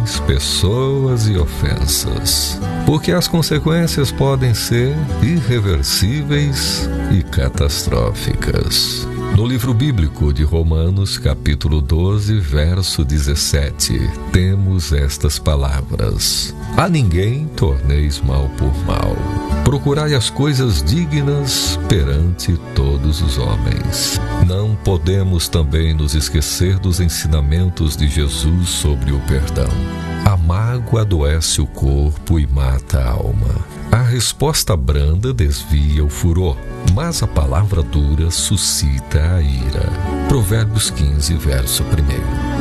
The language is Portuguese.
bens, pessoas e ofensas, porque as consequências podem ser irreversíveis e catastróficas. No livro bíblico de Romanos, capítulo 12, verso 17, temos estas palavras: a ninguém torneis mal por mal. Procurai as coisas dignas perante todos os homens. Não podemos também nos esquecer dos ensinamentos de Jesus sobre o perdão. A mágoa adoece o corpo e mata a alma. A resposta branda desvia o furor, mas a palavra dura suscita a ira. Provérbios 15, verso 1.